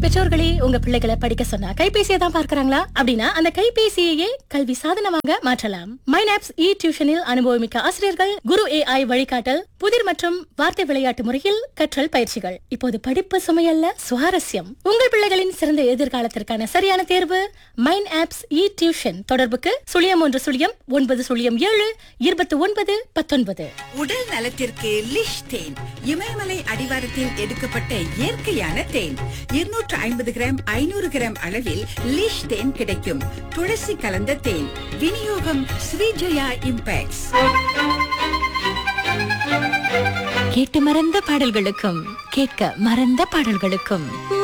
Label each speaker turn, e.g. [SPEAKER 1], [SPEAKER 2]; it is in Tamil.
[SPEAKER 1] பெற்றோர்களே உங்க பிள்ளைகளை படிக்க சொன்னா கைபேசியை தான் பார்க்கறாங்களா? அப்படின்னா அந்த கைபேசியையே கல்வி சாதனமாக மாற்றலாம். மைனாப்ஸ் இ டியூஷனில் அனுபவமிக்க ஆசிரியர்கள், குரு AI வழிகாட்டல், புதிர் மற்றும் வார்த்தை விளையாட்டு முறையில் கற்றல் பயிற்சிகள். இப்போது படிப்பு சுமையல்ல, சுவாரஸ்யம். உங்கள் பிள்ளைகளின் சிறந்த எதிர்காலத்திற்கான சரியான தேர்வு மைனாப்ஸ் இ டியூஷன். தொடர்புக்கு 0117291919.
[SPEAKER 2] உடல் நலத்திற்கு லிஷ் தேன், இமயமலை அடிவாரத்தில் எடுக்கப்பட்ட இயற்கையான தேன். 250 கிராம் 500 கிராம் அளவில் லிஷ் தேன் கிடைக்கும். துளசி கலந்த தேன். விநியோகம் ஸ்ரீஜயா இம்பேக்ட்ஸ்.
[SPEAKER 1] கேட்டு மறந்த பாடல்களுக்கும் கேட்க மறந்த பாடல்களுக்கும்